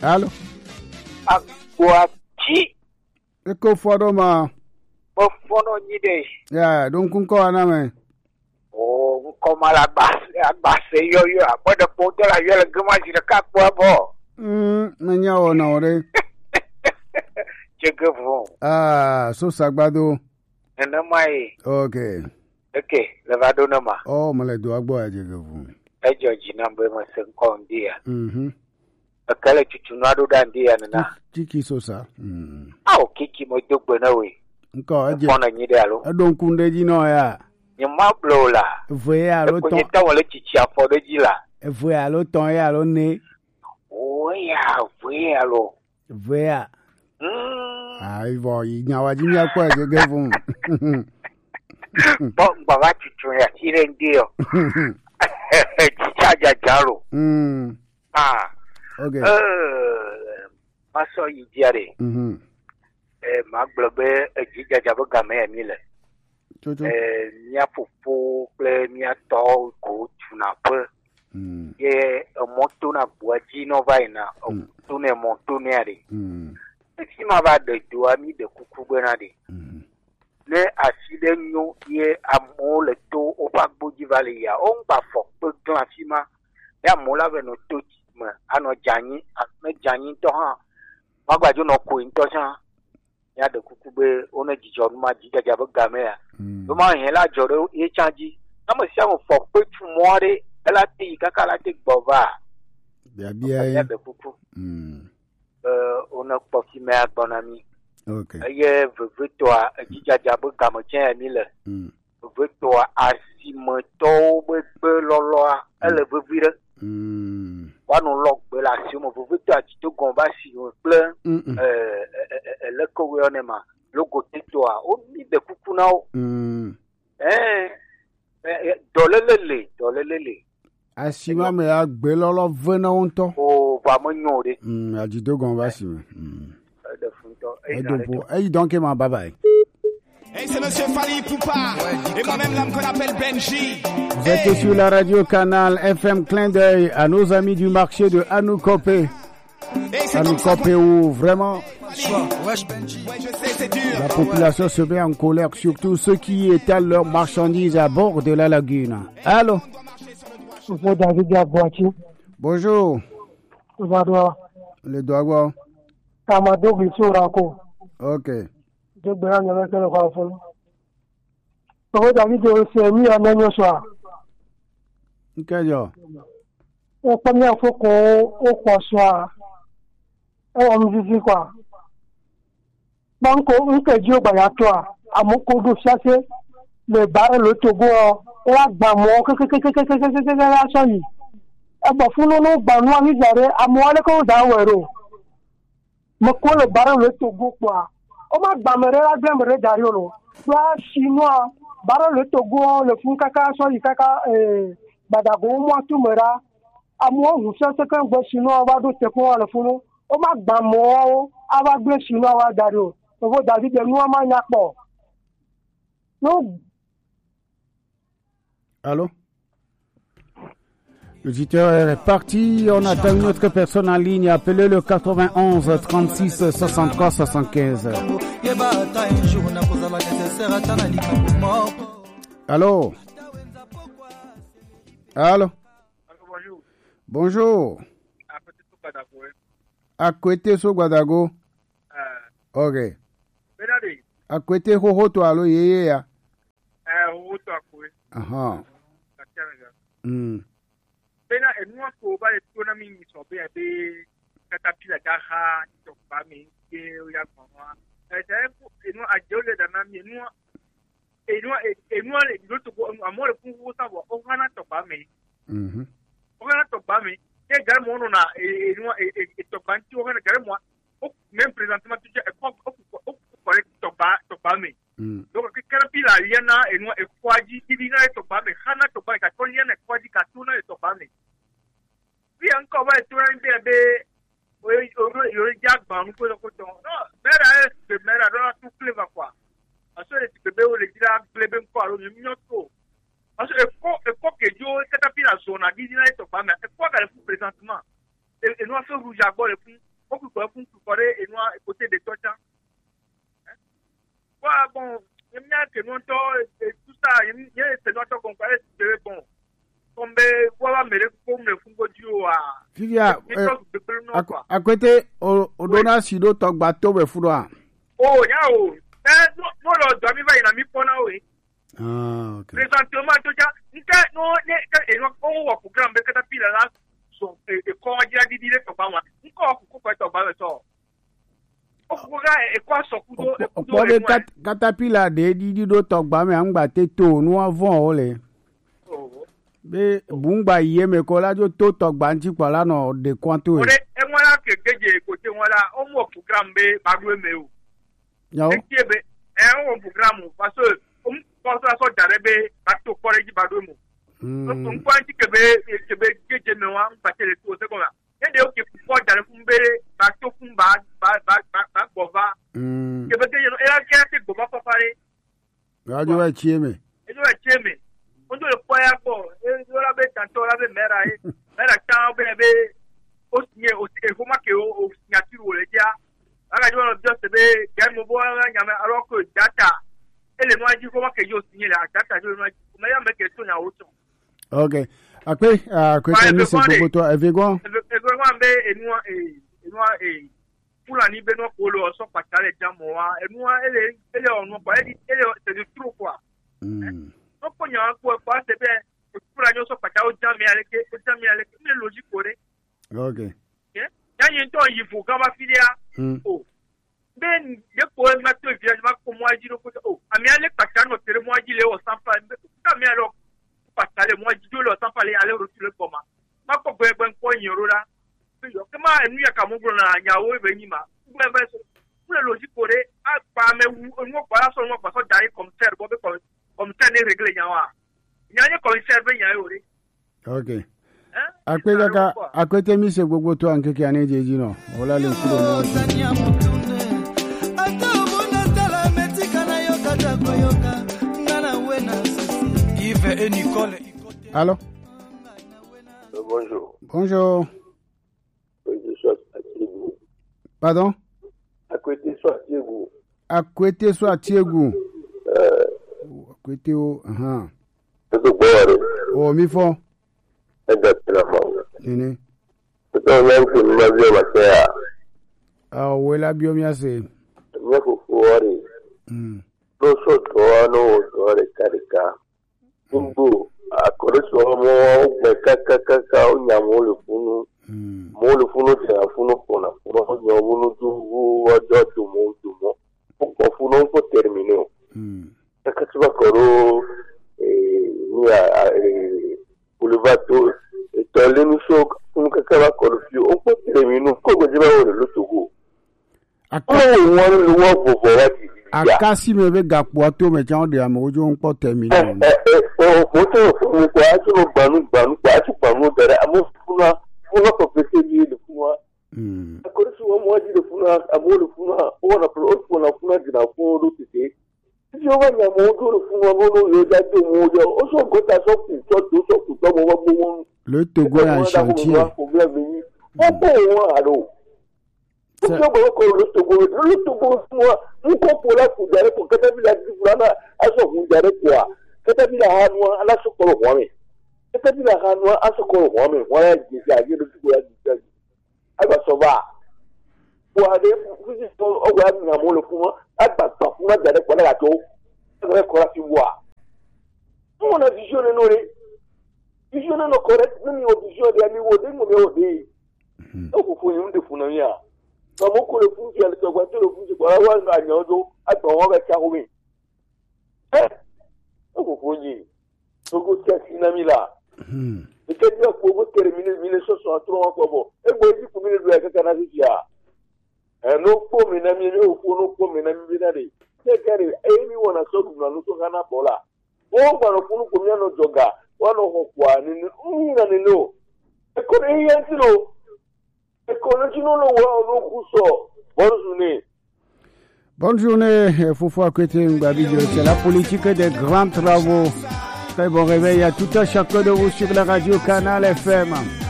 Allô? Agwachi. Eko fodoma. Mo fono nyide. Ya, donc unko aname. Oh, koma la base yo apoda poto la yo la gama jira kakwa bo. Nanya ona ore. Chegevu. Ah, so sagbado. Ena mai. Okay. Okay, levado nama. Oh, male do agbo ajegevu. Ejo jinambe ma senko ndia. Akale chuchunado dandia na. Kiki sosa. Ah, kiki mo dogbo na we. Nko aje. Fono nyide alo. Adon kunde jino ya. Nyama blola. Vwe alo ton. Ko ta wale chichi afodo jila. Vwe alo ton ya alo ne. Vwe alo. Vwe ya. Ai vo nyawa jimi akwa ajegevu. Bon, baba chuchu ya chire ndio. Chichaja jalo. Ah. Okay. Maso yidiare. Maglobe jijaja bogame ya mile. Mia fufu ple mia to ko tuna pe. Ye moto na buaji no vaina. Tune moto ne ari. Si ma ba de duami de kuku benade. Le asile nyo ye amo le to opagbo jivale ya. On ba fo pe glan fima. Ya mola ve no to ano janyi ame janyi to ha magbajo no ko into san ya de kukube ona jijo ma jijaja be game ya do ma yen la joro e chanji na mo sia mo fo pe tu more ela ti kaka la ti gbova bia ya de kuku ona po fi me agbonami okay ye veveto a jijaja be game chen mi le veveto asimo to be lolo ele vevire wanu log bela si mo vuvuta to gomba si plein le ko yonema logo tetoa o mi de kukuna o dolelele asima me agbe lolo vena onto o va mo nyore ajido gomba si de funto et donc ma bye bye. Hey, c'est Monsieur Fali Poupa et moi-même l'homme qu'on appelle Benji. Vous êtes sur la radio Canal FM Clin d'œil à nos amis du marché de Anoukopé. Anoukopé où vraiment la population se met en colère, surtout ceux qui étalent leurs marchandises à bord de la lagune. Allô? Bonjour. Le Douagua. Ok. Nkejo. O pamia foko o kwaswa. O mzizi kwa. Banko nkejo gba ya to a. Amoko do fiase le ba le togo o agba mo kekekekekekeke aso yi. E gba funu no gba nu ani jare amo ale ko da wero. Mo ko le ba le togo kwa. O ma gba mere la gbe mere jare o. Wa chinois bara le togo le fun kaka so yi kaka badago mo tumera amo hu se se kan gbo chinois wa do te ko le fun o ma gba mo aba gbe chinois wa jare o wo David nu ma nya po no. Allô? L'auditeur est parti. On attend une autre personne en ligne. Appelez le 91 36 63 75. Allô? Allô? Bonjour. Akwete so Guadago. Ok. Akwete hohoto alo yeye ya. Hohoto akwe. Aha. Pena enua ko ba etona mi sobe be katapila gaha to ba mi ke ya mama enua ajole da na mi enua le do to amore fu sa bo o hana to ba mi o hana to ba mi ke gar mo no na enua to ba nti o hana gar mo o même présentement tu e ko correct to ba mi donc que katapila yana enua e kwaji divina to ba mi hana to ba ka to yana kwaji ka tuna to ba mi bi anko ba to ran be yo ja gba nu ko to no mera e mera do tu clever quoi aso le bebe o le dira plebe nko aro mi nyoto aso e ko ke jo katapila zona divina to ba mi e ko ga le présentement et nous a fait rouge à bord et puis on peut pas comparer et noir côté des tochans. Voilà, bon, il y a que nous tout ça, il y a c'est notre comparer, c'est bon. Comme voilà, mais comme le fungo duo à. Fivia, à côté, au donna sido tok bateau be fudwa. Oh, yao. Non, le domi va il a mis pour nous. Ah, ok. Présentement, tout ça, non, et on va programme que ta pile là, son et quand il a dit direct au Bama, il faut qu'on soit au Bama ça. On pourra et quoi son coup d'eau. Pour les catapillas de dido tok Bama angba teto nous avons olé. Be bungba yeme ko la jo to tok nti kwala no de kwanto e mo la ke geje côté mo la o mo programme be bagwe me o yo e be o programme parce que on pense la so jare be ba to college bagwe mo on kwanti ke be geje me wa ba tele to se ko la e de o ke pour jare fun be ba to fun ba gova ke be geje no e la ke te gova pa pare ga jo wa chieme on doit le poya ko la be tanto la be mera ta be o signé o faut marquer o signature o le dia aga jo no just be ga mo bo la nyame alors que data et le noa di faut marquer yo signé la data jo no ma ya me que to nya o to. OK après ni c'est pour toi Evego be enua pour la ni be no ko lo so patale jamo wa enua ele ono pa ele c'est du trop quoi. Non pour n'y avoir quoi c'est bien pour la nous so pata o jamais avec une logique correct. OK. Ya yin to yi fu ka ba filia o ben ye ko ma to village ma ko mo aji ko o ami ale pata no tere mo aji le o sans pas ka mi alors pata le mo aji do le sans pas aller retourner comment ma ko gbe ko yin la yo ke ma enu ya ka mo bro na nya o be ni ma gbe so pour la logique correct a pa me mo ko la so mo pa so dai comme faire bo be comme ça n'est réglé nyawa nyanye commissaire be nyayo re. OK. À côté mi se gbogbo to anke ki ane jeji no wala le nkudo mo Allô? Bonjour. Pardon? À côté soit Tiegou. Côté o oh mi fo nini wela biomia se no so to no karika umbu akoroso mo kaka onyamolo funu te afunu pona funu nyobunu du ojo dumo ko funu ko terminer Katiba koro Boulevardo tole mi so kun kakaba koro fi o ko terminu ko go jiba o lo togo won wo fofo wa ti akasi me be gapo to me chan de am ojo npo terminu o to fun ko a tu gbanu ko a tu panu dere amu funa ko pese bi de funa ko so mo ji de funa amolu funa o na pro funa gina ko do ti si o va na mo do fún wa mo lo da de mo jo o so go ta so ku to mo wa gbo le Togo en chantier o bo won aro o so bo ko le Togo mo mu ko po la ku dare ko kata bi la di fulana aso ku dare kwa kata bi la hanwa ala so ko ho mi kata bi la hanwa aso ko ho mi wa ya ji ja ji do ku ya ji aba so ba wa de fuji to o ga na mo lo fún wa ata ta fún wa dare ko la to ko la fi wa mo na vision no re vision no correct ni o vision de ami wo de mo me o de o ko fún yun de fún na ya so mo ko le fún ti ale to gba to le fún ti ko wa na yan do ata won be cha mi o ko fún yi to go cha sinamila e ke dia ko go terminer 1963 ko bo e go ji ko mi do ya ka na si ya no ko mi na mi no ko mi na mi na de kekere anyone aso na no to kana bola o gba no funu ko mi no joga wa no ho kwa ni na ni no e ko ni yan ti lo e ko no ti no lo wa no ku so bonne journée Foufou Akwete Ngbabidio, c'est la politique des grands travaux. Très bon réveil à tout un chacun de vous sur la radio Canal FM.